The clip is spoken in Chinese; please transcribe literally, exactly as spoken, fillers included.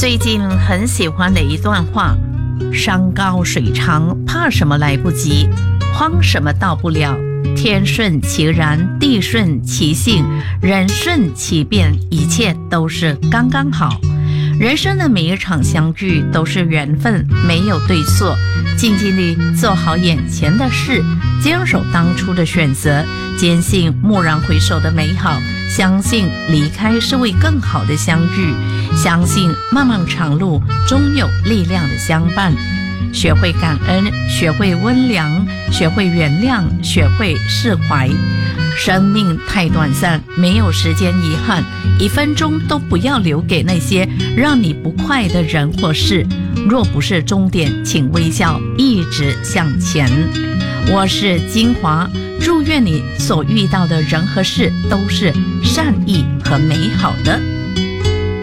最近很喜欢的一段话：山高水长，怕什么来不及，慌什么到不了。天顺其然，地顺其性，人顺其变，一切都是刚刚好。人生的每一场相遇都是缘分，没有对错。静静地做好眼前的事，坚守当初的选择，坚信蓦然回首的美好，相信离开是为更好的相遇，相信漫漫长路终有力量的相伴。学会感恩，学会温良，学会原谅，学会释怀。生命太短暂，没有时间遗憾，一分钟都不要留给那些让你不快的人或事。若不是终点，请微笑，一直向前。我是金华，祝愿你所遇到的人和事都是善意和美好的。